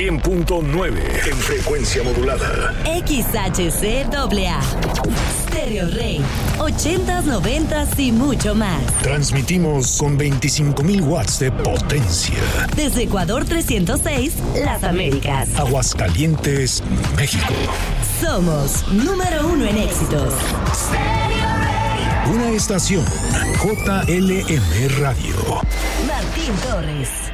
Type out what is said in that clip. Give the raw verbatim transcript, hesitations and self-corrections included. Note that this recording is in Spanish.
cien punto nueve en frecuencia modulada. X H C A A. Stereo Rey. ochentas, noventas y mucho más. Transmitimos con veinticinco mil watts de potencia. Desde Ecuador trescientos seis, Las Américas. Aguascalientes, México. Somos número uno en éxitos. Una estación J L M Radio. Martín Torres.